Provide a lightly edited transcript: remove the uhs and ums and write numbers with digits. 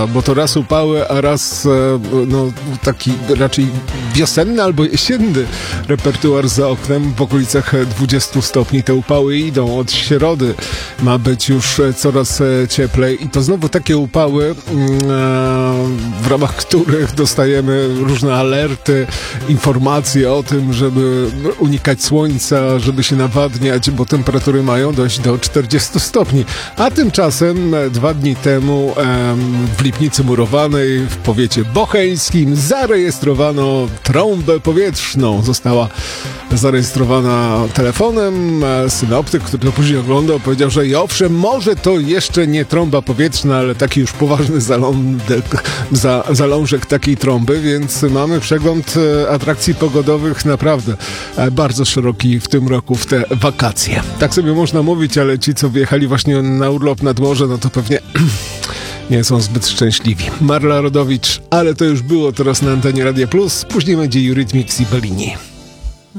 bo to raz upały, a raz taki raczej wiosenny albo jesienny repertuar za oknem. W okolicach 20 stopni te upały idą. Od środy ma być już coraz cieplej i to znowu takie upały, w ramach których dostajemy różne alerty, informacje o tym, żeby unikać słońca, żeby się nawadniać, bo temperatury mają dojść do 40 stopni. A tymczasem 2 dni temu w Lipnicy Murowanej w powiecie bocheńskim zarejestrowano trąbę powietrzną. Została zarejestrowana telefonem. Synoptyk, który to później oglądał, powiedział, że i owszem, może to jeszcze nie trąba powietrzna, ale taki już poważny zalążek takiej trąby, więc mamy przegląd atrakcji pogodowych naprawdę bardzo szeroki w tym roku, w te wakacje. Tak sobie można mówić, ale ci, co wyjechali właśnie na urlop nad morze, no to pewnie nie są zbyt szczęśliwi. Marla Rodowicz, ale to już było teraz na antenie Radia Plus. Później będzie Eurythmics i Bellini.